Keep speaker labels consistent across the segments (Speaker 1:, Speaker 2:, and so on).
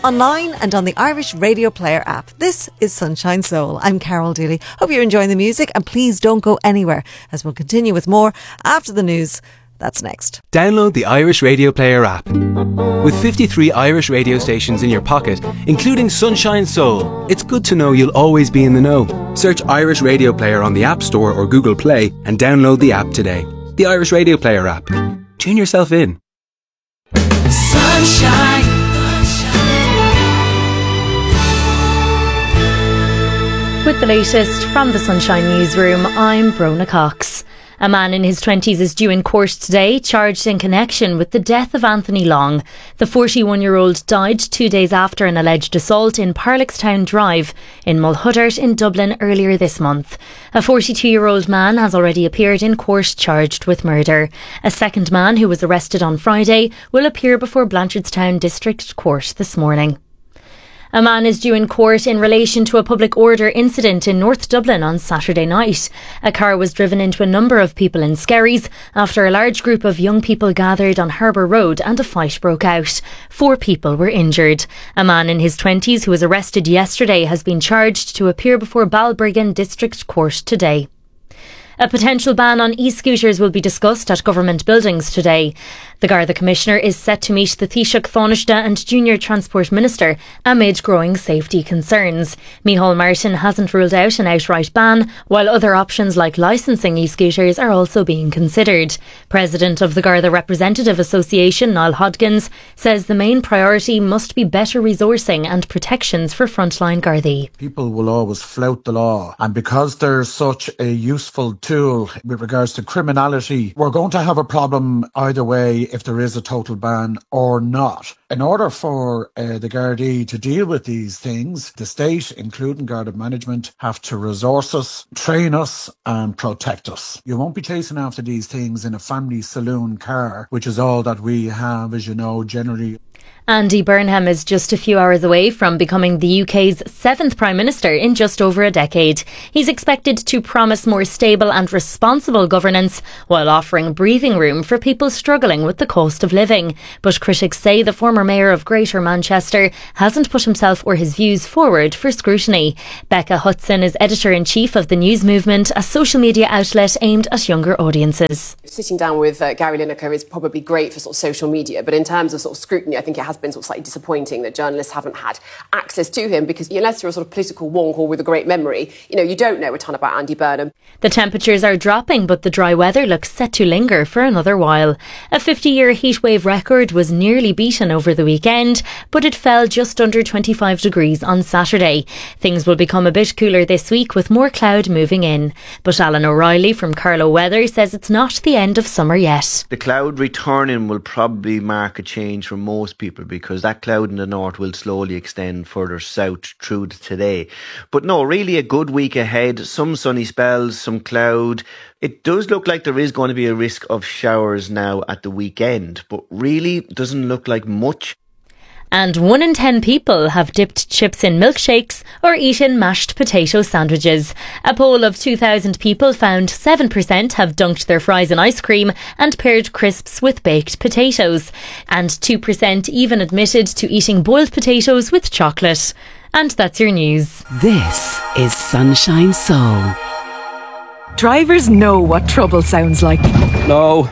Speaker 1: online and on the Irish Radio Player app. This is Sunshine Soul. I'm Carol Deely. Hope you're enjoying the music, and please don't go anywhere as we'll continue with more after the news. That's next.
Speaker 2: Download the Irish Radio Player app. With 53 Irish radio stations in your pocket, including Sunshine Soul, it's good to know you'll always be in the know. Search Irish Radio Player on the App Store or Google Play and download the app today. The Irish Radio Player app. Tune yourself in.
Speaker 3: Sunshine.
Speaker 4: With the latest from the Sunshine Newsroom, I'm Brona Cox. A man in his 20s is due in court today, charged in connection with the death of Anthony Long. The 41-year-old died 2 days after an alleged assault in Parlickstown Drive in Mulhuddart in Dublin earlier this month. A 42-year-old man has already appeared in court charged with murder. A second man, who was arrested on Friday, will appear before Blanchardstown District Court this morning. A man is due in court in relation to a public order incident in North Dublin on Saturday night. A car was driven into a number of people in Skerries after a large group of young people gathered on Harbour Road and a fight broke out. 4 people were injured. A man in his 20s who was arrested yesterday has been charged to appear before Balbriggan District Court today. A potential ban on e-scooters will be discussed at government buildings today. The Garda Commissioner is set to meet the Taoiseach Taoiseach and Junior Transport Minister amid growing safety concerns. Micheál Martin hasn't ruled out an outright ban, while other options like licensing e-scooters are also being considered. President of the Garda Representative Association, Niall Hodgins, says the main priority must be better resourcing and protections for frontline Gardaí.
Speaker 5: People will always flout the law, and because there's such a useful tool with regards to criminality, we're going to have a problem either way if there is a total ban or not. In order for the Gardaí to deal with these things, the state, including Garda management, have to resource us, train us and protect us. You won't be chasing after these things in a family saloon car, which is all that we have, as you know, generally.
Speaker 4: Andy Burnham is just a few hours away from becoming the UK's 7th Prime Minister in just over a decade. He's expected to promise more stable and responsible governance while offering breathing room for people struggling with the cost of living. But critics say the former mayor of Greater Manchester hasn't put himself or his views forward for scrutiny. Becca Hudson is editor-in-chief of The News Movement, a social media outlet aimed at younger audiences.
Speaker 6: Sitting down with Gary Lineker is probably great for sort of social media, but in terms of sort of scrutiny, I think it has been sort of slightly disappointing that journalists haven't had access to him, because unless you're a sort of political wonk or with a great memory, you don't know a ton about Andy Burnham.
Speaker 4: The temperatures are dropping, but the dry weather looks set to linger for another while. A 50-year heatwave record was nearly beaten over the weekend, but it fell just under 25 degrees on Saturday. Things will become a bit cooler this week with more cloud moving in. But Alan O'Reilly from Carlow Weather says it's not the end of summer yet.
Speaker 7: The cloud returning will probably mark a change for most people, because that cloud in the north will slowly extend further south through today. But no, really a good week ahead. Some sunny spells, some cloud. It does look like there is going to be a risk of showers now at the weekend, but really doesn't look like much.
Speaker 4: And 1 in 10 people have dipped chips in milkshakes or eaten mashed potato sandwiches. A poll of 2,000 people found 7% have dunked their fries in ice cream and paired crisps with baked potatoes. And 2% even admitted to eating boiled potatoes with chocolate. And that's your news.
Speaker 8: This is Sunshine Soul. Drivers know what trouble sounds like.
Speaker 9: No.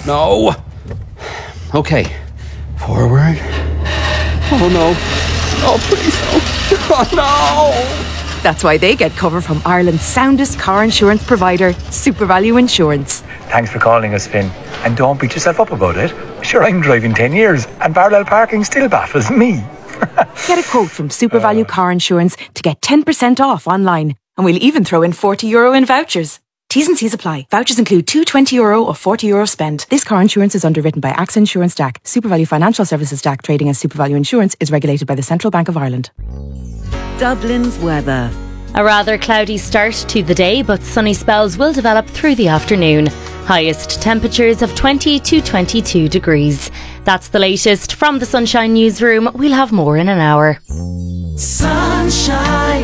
Speaker 9: Okay. Forward. Oh no. Oh please no. Oh no.
Speaker 8: That's why they get cover from Ireland's soundest car insurance provider, SuperValu Insurance.
Speaker 10: Thanks for calling us, Finn. And don't beat yourself up about it. Sure, I'm driving 10 years and parallel parking still baffles me.
Speaker 8: Get a quote from SuperValu Car Insurance to get 10% off online. And we'll even throw in €40 in vouchers. T's and C's apply. Vouchers include two €20 or €40 spend. This car insurance is underwritten by AXA Insurance DAC. SuperValu Financial Services DAC, trading as SuperValu Insurance, is regulated by the Central Bank of Ireland.
Speaker 11: Dublin's weather.
Speaker 4: A rather cloudy start to the day, but sunny spells will develop through the afternoon. Highest temperatures of 20 to 22 degrees. That's the latest from the Sunshine Newsroom. We'll have more in an hour.
Speaker 3: Sunshine.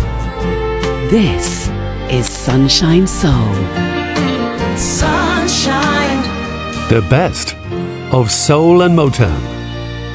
Speaker 11: This is Sunshine Soul.
Speaker 3: Sunshine.
Speaker 12: The best of soul and Motown.